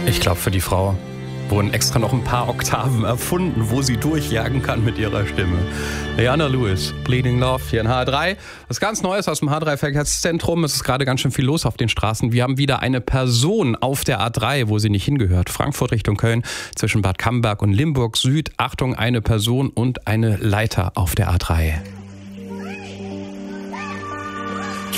Ich glaube, für die Frau wurden extra noch ein paar Oktaven erfunden, wo sie durchjagen kann mit ihrer Stimme. Rihanna Lewis, Bleeding Love hier in HR3. Was ganz Neues aus dem HR3-Verkehrszentrum. Es ist gerade ganz schön viel los auf den Straßen. Wir haben wieder eine Person auf der A3, wo sie nicht hingehört. Frankfurt Richtung Köln, zwischen Bad Camberg und Limburg Süd. Achtung, eine Person und eine Leiter auf der A3.